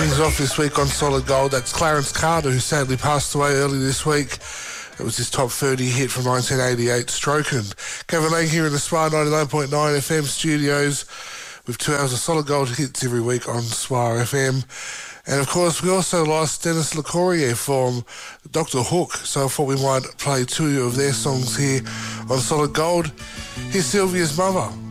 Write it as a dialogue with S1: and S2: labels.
S1: things off this week on Solid Gold. That's Clarence Carter, who sadly passed away early this week. It was his top 30 hit from 1988, Strokin'. Kevin Lang here in the Swar 99.9 FM studios with 2 hours of Solid Gold hits every week on Swar FM. And of course, we also lost Dennis LeCourrier from Dr. Hook, so I thought we might play two of their songs here on Solid Gold. Here's Sylvia's Mother.